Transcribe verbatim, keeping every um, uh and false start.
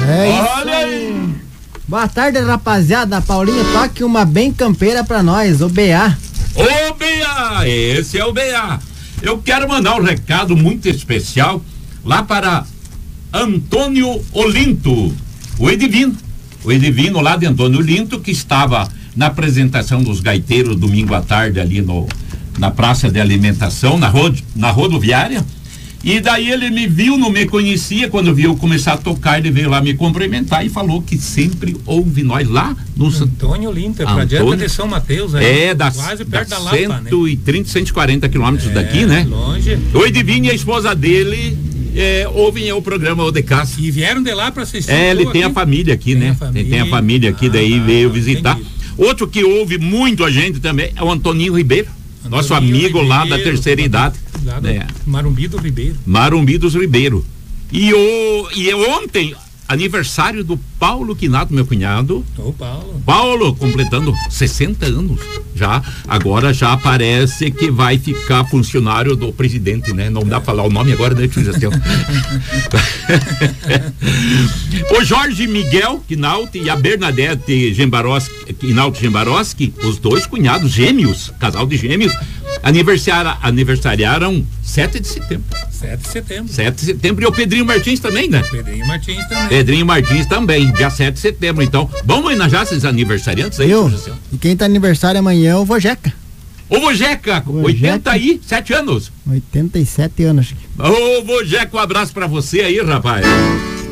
É Olha isso aí. Boa tarde, rapaziada. Paulinho, toque uma bem campeira pra nós, o B A. Ô B A, esse é o B A. Eu quero mandar um recado muito especial lá para Antônio Olinto, o Edivino. O Edivino lá de Antônio Olinto, que estava na apresentação dos gaiteiros domingo à tarde ali no, na praça de alimentação, na, rod, na rodoviária. E daí ele me viu, não me conhecia, quando viu eu começar a tocar, ele veio lá me cumprimentar e falou que sempre ouve nós lá no Antônio Olinto, é pra diante de São Mateus, aí, é, da, quase perto da, da Lapa, cento e trinta, cento e quarenta quilômetros é, daqui, né? Longe. O Edivino e a esposa dele é, ouvem o programa O de Casa. E vieram de lá pra assistir. É, ele tem aqui. a família aqui, tem né? A família. Ele tem a família aqui, ah, daí tá, veio visitar. Entendi. Outro que ouve muito a gente também é o Antoninho Ribeiro, Antoninho nosso amigo Ribeiro, lá da terceira idade. Lá do é. Marumbi do Ribeiro. Marumbi dos Ribeiro. E, o, e ontem, aniversário do Paulo Quinato, meu cunhado. Ô, Paulo. Paulo, completando sessenta anos já. Agora já parece que vai ficar funcionário do presidente, né? Não dá pra falar o nome agora, né, tio Gestão? O Jorge Miguel Quinaut e a Bernadette Gembaroski, Quinaut Gembaroski, os dois cunhados gêmeos, casal de gêmeos, aniversariaram, aniversariaram sete de setembro. sete de setembro. sete de setembro. E o Pedrinho Martins também, né? Pedrinho Martins também. Pedrinho Martins também, dia sete de setembro. Então, vamos homenagear esses aniversariantes aí, eu, e quem tá aniversário amanhã é o Vojeca. Ô Vojeca, oitenta e sete anos. oitenta e sete anos. Ô Vojeca, um abraço pra você aí, rapaz.